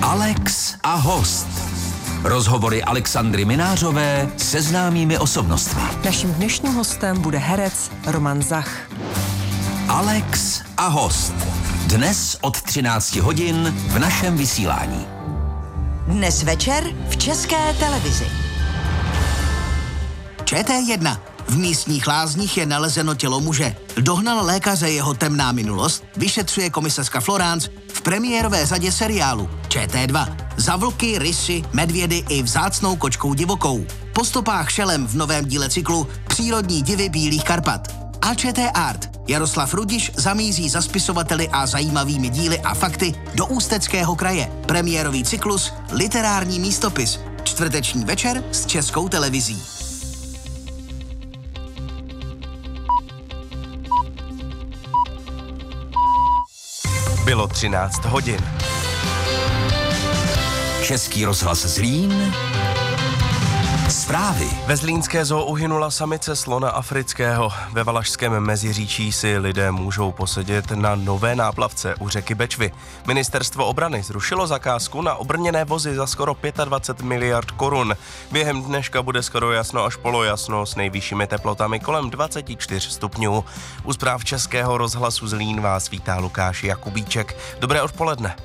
Alex a host. Rozhovory Alexandry Minářové se známými osobnostmi. Naším dnešním hostem bude herec Roman Zach. Alex a host. Dnes od 13 hodin v našem vysílání. Dnes večer v České televizi. ČT1. V místních lázních je nalezeno tělo muže. Dohnal lékaře jeho temná minulost, vyšetřuje komisařka Florence v premiérové řadě seriálu ČT2. Za vlky, rysy, medvědy i vzácnou kočkou divokou. Po stopách Šelem v novém díle cyklu Přírodní divy Bílých Karpat. A ČT Art. Jaroslav Rudiš zamíří za spisovateli a zajímavými díly a fakty do Ústeckého kraje. Premiérový cyklus Literární místopis. Čtvrteční večer s Českou televizí. Bylo 13 hodin. Český rozhlas Zlín. Zprávy. Ve zlínské zoo uhynula samice slona afrického. Ve Valašském Meziříčí si lidé můžou posedět na nové náplavce u řeky Bečvy. Ministerstvo obrany zrušilo zakázku na obrněné vozy za skoro 25 miliard korun. Během dneška bude skoro jasno až polojasno s nejvyššími teplotami kolem 24 stupňů. U zpráv Českého rozhlasu Zlín vás vítá Lukáš Jakubíček. Dobré odpoledne.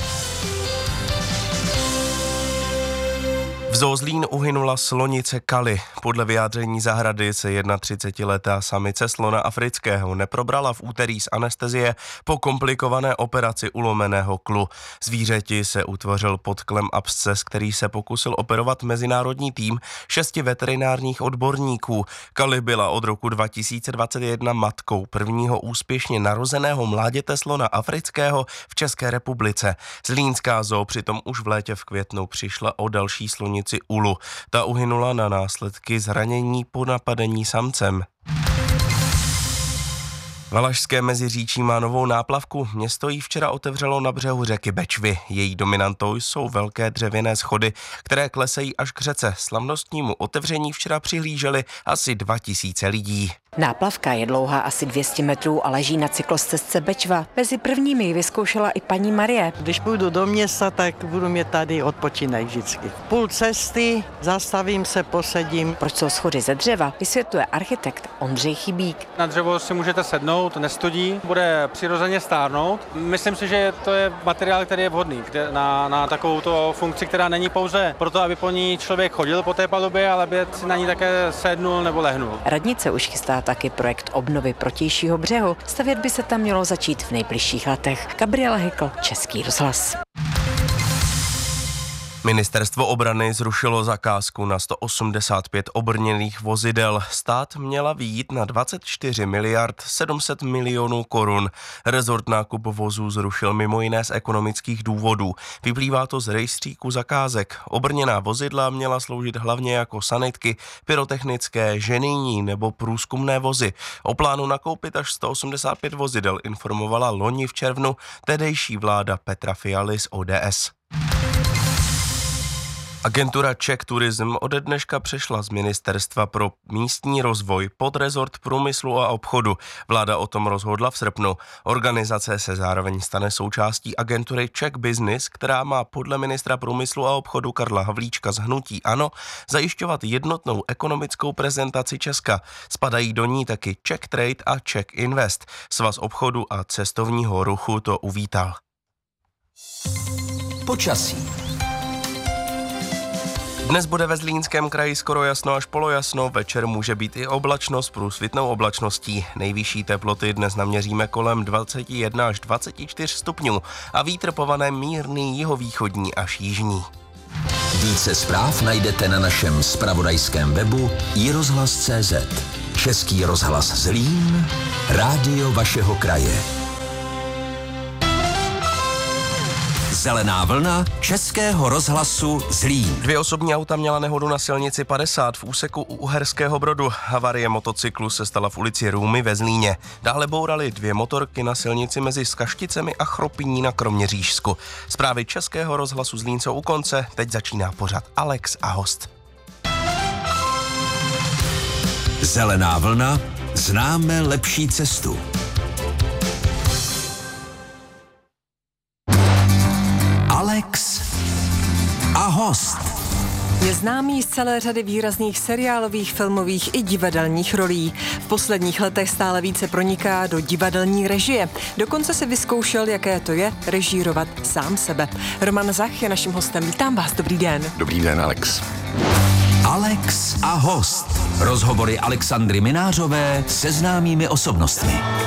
V zoo Zlín uhynula slonice Kali. Podle vyjádření zahrady se 31letá samice slona afrického neprobrala v úterý z anestezie po komplikované operaci ulomeného klu. Zvířeti se utvořil podklem absces, který se pokusil operovat mezinárodní tým 6 veterinárních odborníků. Kali byla od roku 2021 matkou prvního úspěšně narozeného mláděte slona afrického v České republice. Zlínská zoo přitom už v létě v květnu přišla o další slonici Ulu. Ta uhynula na následky zranění po napadení samcem. Valašské Meziříčí má novou náplavku. Město ji včera otevřelo na břehu řeky Bečvy. Její dominantou jsou velké dřevěné schody, které klesají až k řece. Slavnostnímu otevření včera přihlíželi asi 2000 lidí. Náplavka je dlouhá asi 200 metrů a leží na cyklostezce Bečva. Mezi prvními ji vyzkoušela i paní Marie. Když půjdu do města, tak budu mít tady odpočinek vždycky. Půl cesty, zastavím se, posedím. Proč jsou schody ze dřeva, vysvětluje architekt Ondřej Chybík. Na dřevo si můžete sednout, nestudí, bude přirozeně stárnout. Myslím si, že to je materiál, který je vhodný na takovouto funkci, která není pouze proto, aby po ní člověk chodil po té palubě, ale aby si na ní také sednul nebo lehnul. Radnice už chystá taky projekt obnovy protějšího břehu. Stavět by se tam mělo začít v nejbližších letech. Gabriela Hykl, Český rozhlas. Ministerstvo obrany zrušilo zakázku na 185 obrněných vozidel. Stát měla vyjít na 24 miliard 700 milionů korun. Rezort nákup vozů zrušil mimo jiné z ekonomických důvodů. Vyplývá to z rejstříku zakázek. Obrněná vozidla měla sloužit hlavně jako sanitky, pyrotechnické, ženijní nebo průzkumné vozy. O plánu nakoupit až 185 vozidel informovala loni v červnu tehdejší vláda Petra Fialy z ODS. Agentura Czech Tourism ode dneška přešla z Ministerstva pro místní rozvoj pod rezort průmyslu a obchodu. Vláda o tom rozhodla v srpnu. Organizace se zároveň stane součástí agentury Czech Business, která má podle ministra průmyslu a obchodu Karla Havlíčka z hnutí ANO zajišťovat jednotnou ekonomickou prezentaci Česka. Spadají do ní taky Czech Trade a Czech Invest. Svaz obchodu a cestovního ruchu to uvítal. Počasí. Dnes bude ve Zlínském kraji skoro jasno až polojasno, večer může být i oblačno s průsvitnou oblačností. Nejvyšší teploty dnes naměříme kolem 21 až 24 stupňů a vítr povane mírný jihovýchodní až jižní. Více zpráv najdete na našem zpravodajském webu iRozhlas.cz. Český rozhlas Zlín, rádio vašeho kraje. Zelená vlna Českého rozhlasu Zlín. 2 osobní auta měla nehodu na silnici 50 v úseku u Uherského Brodu. Havárie motocyklu se stala v ulici Růmy ve Zlíně. Dále bouraly 2 motorky na silnici mezi Skašticemi a Chropyní na Kroměřížsku. Zprávy Českého rozhlasu Zlín jsou u konce, teď začíná pořad Alex a host. Zelená vlna, známe lepší cestu. Alex a host. Je známý z celé řady výrazných seriálových, filmových i divadelních rolí. V posledních letech stále více proniká do divadelní režie. Dokonce si vyzkoušel, jaké to je režírovat sám sebe. Roman Zach je naším hostem. Vítám vás, dobrý den. Dobrý den, Alex. Alex a host. Rozhovory Alexandry Minářové se známými osobnostmi.